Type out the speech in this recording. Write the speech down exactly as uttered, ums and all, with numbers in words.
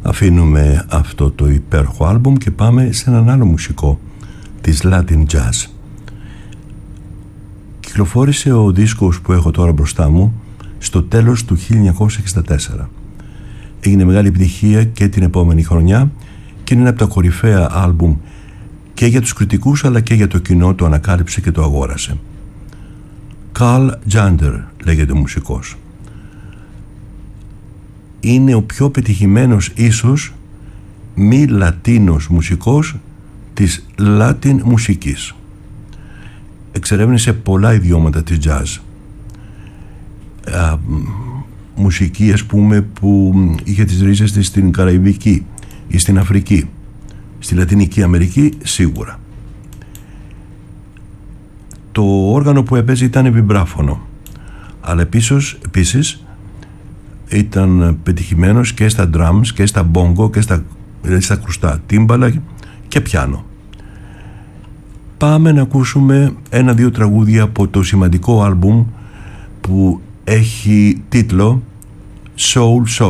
Αφήνουμε αυτό το υπέροχο άλμπουμ και πάμε σε έναν άλλο μουσικό της Latin Jazz. Κυκλοφόρησε ο δίσκος που έχω τώρα μπροστά μου στο τέλος του χίλια εννιακόσια εξήντα τέσσερα. Έγινε μεγάλη επιτυχία και την επόμενη χρονιά και είναι ένα από τα κορυφαία άλμπουμ και για τους κριτικούς αλλά και για το κοινό, το ανακάλυψε και το αγόρασε. Καρλ Τζάντερ λέγεται ο μουσικός. Είναι ο πιο πετυχημένος ίσως μη Λατίνος μουσικός της Latin μουσικής. Εξερεύνησε πολλά ιδιώματα της jazz. Α, μουσική ας πούμε που είχε τις ρίζες της στην Καραϊβική ή στην Αφρική, στη Λατινική Αμερική σίγουρα. Το όργανο που έπαιζε ήταν βιμπράφωνο, αλλά επίσης, επίσης ήταν πετυχημένος και στα drums και στα bongo και στα, στα κρουστά, τίμπαλα και πιάνο. Πάμε να ακούσουμε ένα-δύο τραγούδια από το σημαντικό άλμπουμ που έχει τίτλο Soul Soul.